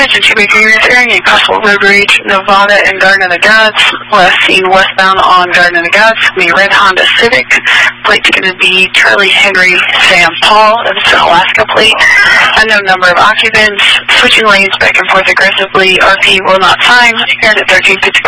Attention to Baker Units area and possible road rage, Nevada and Garden of the Gods. Last seen westbound on Garden of the Gods. The red Honda Civic. Plate's going to be Charlie Henry Sam Paul. It's an Alaska plate. Unknown number of occupants. Switching lanes back and forth aggressively. RP will not sign. Aired at 1355.